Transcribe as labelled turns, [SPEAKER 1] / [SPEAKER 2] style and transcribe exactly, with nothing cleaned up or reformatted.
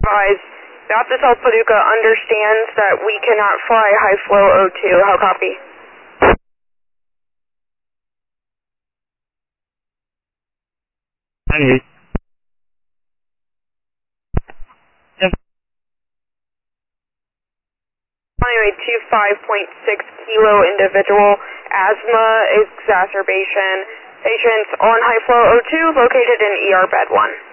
[SPEAKER 1] Advise, Baptist Health Paducah understands that we cannot fly high flow O two. How copy?
[SPEAKER 2] Hey.
[SPEAKER 1] Anyway, two five point six kilo individual, asthma exacerbation, patients on high flow O two located in E R bed one.